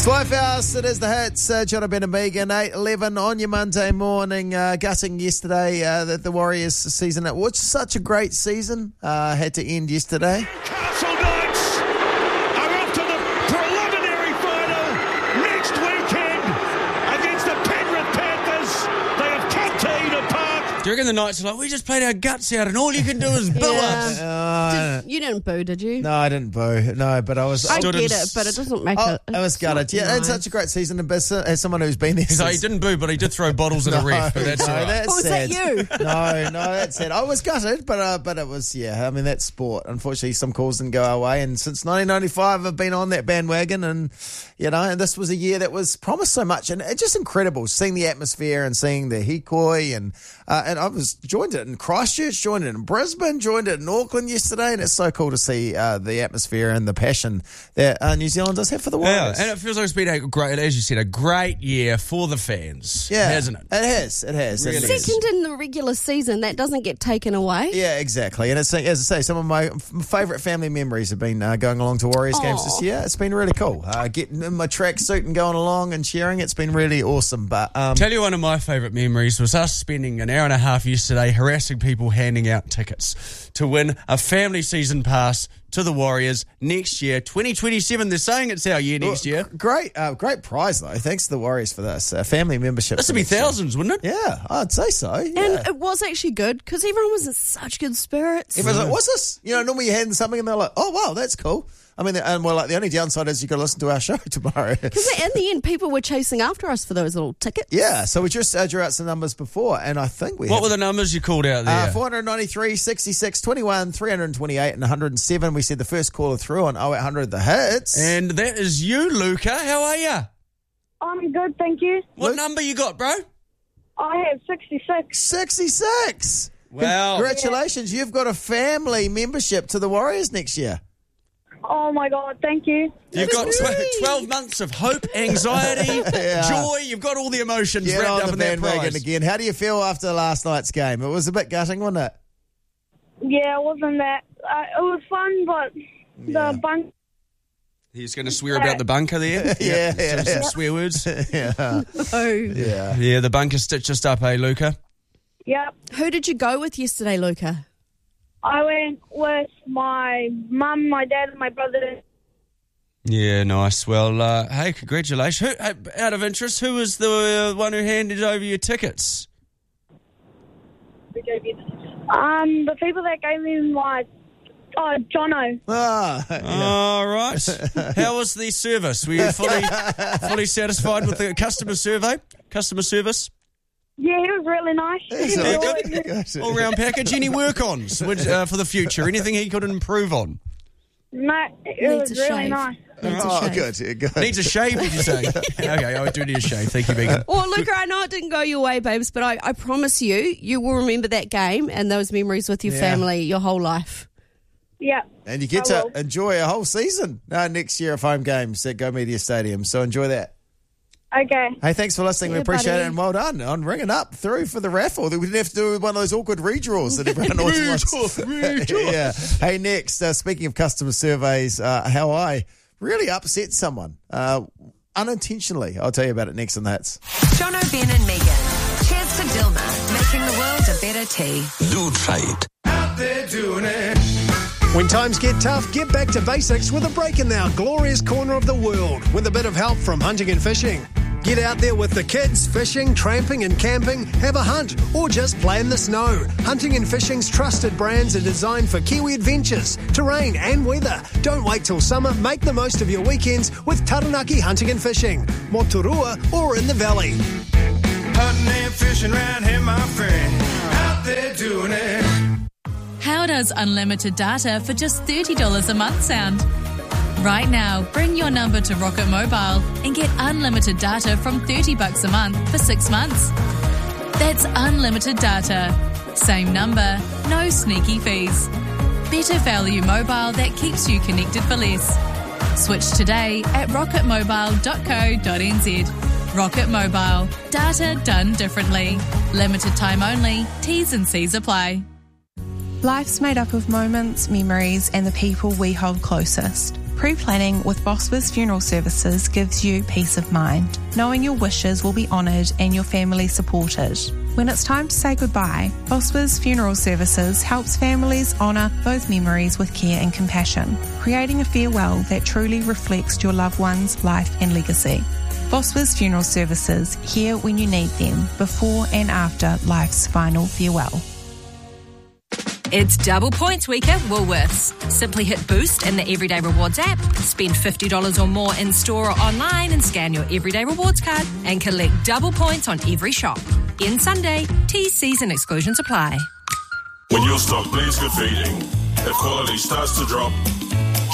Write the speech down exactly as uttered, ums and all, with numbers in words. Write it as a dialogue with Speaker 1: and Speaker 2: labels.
Speaker 1: Lifehouse, it is the hits. Uh, John Ben and Megan, eight eleven on your Monday morning. Uh, gutting yesterday uh, that the Warriors season, it was such a great season, uh, had to end yesterday.
Speaker 2: Castle Knights are off to the preliminary final next weekend against the Penrith Panthers. They have come to Eden Park.
Speaker 3: Do you reckon the Knights are like, we just played our guts out and all you can do is boo
Speaker 4: Yeah.
Speaker 3: us?
Speaker 1: Uh,
Speaker 4: Did, you didn't boo, did you?
Speaker 1: no, I didn't boo. No, but I was...
Speaker 4: I
Speaker 3: Stood
Speaker 4: get
Speaker 3: in
Speaker 4: it, but it doesn't make
Speaker 1: Oh,
Speaker 4: it.
Speaker 1: I was
Speaker 4: it's
Speaker 1: gutted.
Speaker 4: not
Speaker 1: Yeah, it's
Speaker 4: nice.
Speaker 1: such a great season. And as, as someone who's been there
Speaker 3: He's like, he
Speaker 1: since...
Speaker 3: didn't boo, but he did throw bottles at a ref, but that's
Speaker 1: no,
Speaker 3: all right.
Speaker 1: that's
Speaker 4: Oh, was
Speaker 1: sad.
Speaker 4: that you?
Speaker 1: no, no, that's it. I was gutted, but uh, but it was, yeah, I mean, that's sport. Unfortunately, some calls didn't go our way, and since nineteen ninety-five, I've been on that bandwagon, and, you know, and this was a year that was promised so much, and it's just incredible, seeing the atmosphere and seeing the hikoi, and uh, and I was joined it in Christchurch, joined it in Brisbane, joined it in Auckland yesterday, and it's so cool to see uh, the atmosphere and the passion that uh, New Zealanders have for the
Speaker 3: Yeah,
Speaker 1: Warriors.
Speaker 3: and it feels like it's been a great, as you said, a great year for the fans,
Speaker 1: Yeah,
Speaker 3: hasn't it?
Speaker 1: It has, it has.
Speaker 3: Really
Speaker 1: it
Speaker 3: is.
Speaker 1: has.
Speaker 4: Second in the regular season, that doesn't get taken away.
Speaker 1: Yeah, exactly. And it's, as I say, some of my f- favourite family memories have been uh, going along to Warriors games this
Speaker 4: Aw.
Speaker 1: year. It's been really cool. Uh, getting in my tracksuit and going along and cheering. It's been really awesome. But um,
Speaker 3: Tell you one of my favourite memories was us spending an hour and a half yesterday harassing people handing out tickets to win a family season pass to the Warriors next year, twenty twenty-seven. They're saying it's our year next year.
Speaker 1: great, uh, great prize though. Thanks to the Warriors for this uh, family membership.
Speaker 3: This
Speaker 1: for
Speaker 3: would be
Speaker 1: next year.
Speaker 3: thousands, wouldn't it?
Speaker 1: Yeah, I'd say so. Yeah.
Speaker 4: And it was actually good because everyone was in such good spirits.
Speaker 1: Everyone's like, "What's this?" You know, normally you hand something and they're like, "Oh wow, that's cool." I mean, and we're like, the only downside is you got to listen to our show tomorrow.
Speaker 4: Because in the end, people were chasing after us for those little tickets.
Speaker 1: Yeah, so we just uh, drew out some numbers before, and I think we
Speaker 3: What
Speaker 1: had-
Speaker 3: were the numbers you called out there?
Speaker 1: Uh, four ninety-three, sixty-six, twenty-one, three twenty-eight and one hundred seven. We said the first caller through on oh eight hundred The Hits.
Speaker 3: and that is you, Luca. How are you?
Speaker 5: I'm good, thank you.
Speaker 3: What
Speaker 1: Luke?
Speaker 3: number you got, bro?
Speaker 5: I have sixty-six.
Speaker 1: sixty-six.
Speaker 3: Wow.
Speaker 1: Congratulations. You've got a family membership to the Warriors next year.
Speaker 5: Oh my God, thank you.
Speaker 3: You've got tw- twelve months of hope, anxiety,
Speaker 1: Yeah.
Speaker 3: joy. You've got all the emotions
Speaker 1: Get
Speaker 3: wrapped
Speaker 1: on
Speaker 3: up
Speaker 1: the
Speaker 3: in that
Speaker 1: bandwagon
Speaker 3: prize.
Speaker 1: again. How do you feel after last night's game? It was a bit gutting, wasn't it?
Speaker 5: Yeah, it wasn't that. Uh, it was fun, but
Speaker 1: Yeah.
Speaker 5: the bunk.
Speaker 3: He's going to swear about the bunker there.
Speaker 1: Yeah,
Speaker 3: Some-
Speaker 1: yeah,
Speaker 3: some
Speaker 1: yeah.
Speaker 3: swear words.
Speaker 1: yeah.
Speaker 4: Oh.
Speaker 1: Yeah.
Speaker 3: Yeah, the bunker stitched us up, eh, Luca?
Speaker 5: Yep.
Speaker 4: Who did you go with yesterday, Luca?
Speaker 5: I went with my mum, my dad, and my brother.
Speaker 3: Yeah, nice. Well, uh, hey, congratulations. Who, uh, out of interest, who was the uh, one who handed over your tickets?
Speaker 5: Um, the people that gave me my. Oh, Jono.
Speaker 1: Ah, yeah.
Speaker 3: All right. How was the service? Were you fully, fully satisfied with the customer survey, customer service?
Speaker 5: Yeah, he was really nice. He
Speaker 3: Yeah,
Speaker 5: was
Speaker 3: good.
Speaker 5: always-
Speaker 3: All round package. Any work-ons which, uh, for the future? Anything he could improve on?
Speaker 5: No, it
Speaker 4: Needs
Speaker 5: was
Speaker 4: a
Speaker 5: really
Speaker 4: shave.
Speaker 5: nice.
Speaker 4: Needs a
Speaker 1: Oh,
Speaker 4: shave.
Speaker 1: good, yeah, good.
Speaker 3: Needs a shave, did you say? Okay, I do need a shave. Thank you, Megan.
Speaker 4: Well, Luca, I know it didn't go your way, babes, but I, I promise you, you will remember that game and those memories with your
Speaker 1: Yeah.
Speaker 4: family your whole life.
Speaker 5: Yeah.
Speaker 1: And you get
Speaker 5: I
Speaker 1: to
Speaker 5: will.
Speaker 1: enjoy a whole season uh, next year of home games at Go Media Stadium. So enjoy that.
Speaker 5: Okay.
Speaker 1: Hey, thanks for listening. we
Speaker 4: Yeah,
Speaker 1: appreciate
Speaker 4: buddy.
Speaker 1: it, and well done on ringing up through for the raffle. We didn't have to do one of those awkward redraws that everyone always wants. Yeah. Hey, next, uh, speaking of customer surveys, uh, how I really upset someone uh, unintentionally. I'll tell you about it next on the Hits.
Speaker 6: Jono, Ben and Megan. Cheers to Dilma, making the world a better tea.
Speaker 7: Do try it.
Speaker 8: When times get tough, get back to basics with a break in our glorious corner of the world with a bit of help from Hunting and Fishing. Get out there with the kids, fishing, tramping and camping, have a hunt, or just play in the snow. Hunting and Fishing's trusted brands are designed for Kiwi adventures, terrain and weather. Don't wait till summer, make the most of your weekends with Taranaki Hunting and Fishing, Moturua or in the valley.
Speaker 2: Hunting and fishing round here, my friend. Out there doing it.
Speaker 9: How does unlimited data for just thirty dollars a month sound? Right now, bring your number to Rocket Mobile and get unlimited data from thirty bucks a month for six months. That's unlimited data. Same number, no sneaky fees. Better value mobile that keeps you connected for less. Switch today at rocket mobile dot co dot n z. Rocket Mobile. Data done differently. Limited time only. T's and C's apply.
Speaker 10: Life's made up of moments, memories, and the people we hold closest.
Speaker 7: Pre-planning with Bosworth Funeral Services gives you peace of mind, knowing your wishes will be honoured and your family supported. When it's time to say goodbye, Bosworth Funeral Services helps families honour those memories with care and compassion, creating a farewell that truly reflects your loved one's life and legacy. Bosworth Funeral Services, here when you need them, before and after life's final farewell.
Speaker 10: It's double points week at Woolworths. Simply hit Boost in the Everyday Rewards app, spend fifty dollars or more in store or online and scan your Everyday Rewards card and collect double points on every shop. End Sunday. T, C's and exclusions apply.
Speaker 11: When your stock needs good feeding, if quality starts to drop,